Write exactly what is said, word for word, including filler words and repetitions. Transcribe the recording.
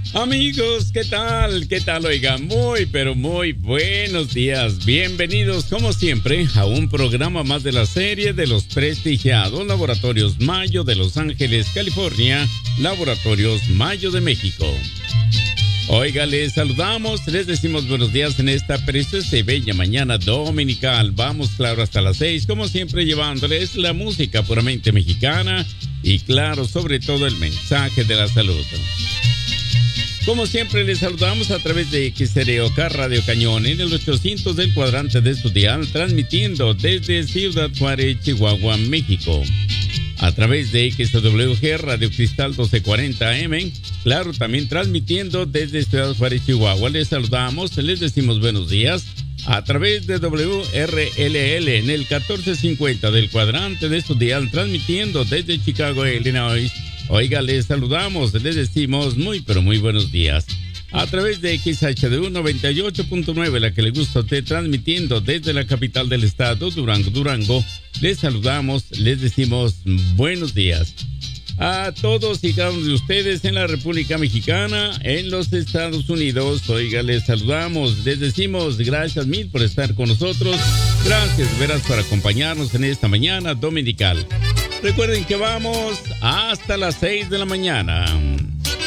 Amigos, ¿qué tal? ¿Qué tal? Oiga, muy, pero muy buenos días. Bienvenidos, como siempre, a un programa más de la serie de los prestigiados Laboratorios Mayo de Los Ángeles, California, Laboratorios Mayo de México. Oiga, les saludamos, les decimos buenos días en esta preciosa y bella mañana dominical. Vamos, claro, hasta las seis, como siempre, llevándoles la música puramente mexicana y, claro, sobre todo el mensaje de la salud. Como siempre, les saludamos a través de X R O K Radio Cañón en el ochocientos del cuadrante de su dial, transmitiendo desde Ciudad Juárez, Chihuahua, México. A través de X W G Radio Cristal doce cuarenta A M, claro, también transmitiendo desde Ciudad Juárez, Chihuahua. Les saludamos, les decimos buenos días a través de W R L L en el catorce cincuenta del cuadrante de su dial, transmitiendo desde Chicago, Illinois. Oiga, les saludamos, les decimos muy, pero muy buenos días. A través de X H D U noventa y ocho punto nueve, la que le gusta a usted, transmitiendo desde la capital del estado, Durango, Durango. Les saludamos, les decimos buenos días. A todos y cada uno de ustedes en la República Mexicana, en los Estados Unidos, oiga, les saludamos, les decimos gracias mil por estar con nosotros. Gracias, veras, por acompañarnos en esta mañana dominical. Recuerden que vamos hasta las seis de la mañana.